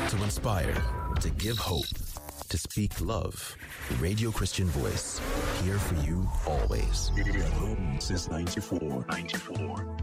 To inspire, to give hope, to speak love. Radio Christian Voice, here for you always. At home since 94.